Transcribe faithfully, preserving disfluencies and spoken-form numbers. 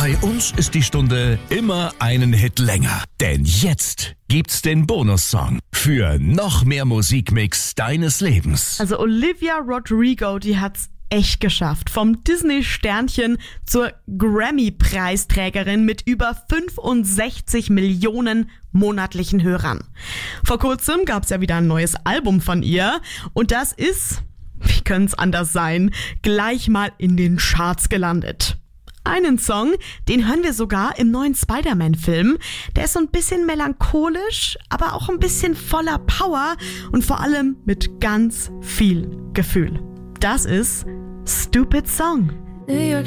Bei uns ist die Stunde immer einen Hit länger. Denn jetzt gibt's den Bonussong für noch mehr Musikmix deines Lebens. Also Olivia Rodrigo, die hat's echt geschafft. Vom Disney-Sternchen zur Grammy-Preisträgerin mit über fünfundsechzig Millionen monatlichen Hörern. Vor kurzem gab's ja wieder ein neues Album von ihr und das ist, wie können's anders sein, gleich mal in den Charts gelandet. Einen Song, den hören wir sogar im neuen Spider-Man-Film. Der ist so ein bisschen melancholisch, aber auch ein bisschen voller Power und vor allem mit ganz viel Gefühl. Das ist Stupid Song. New York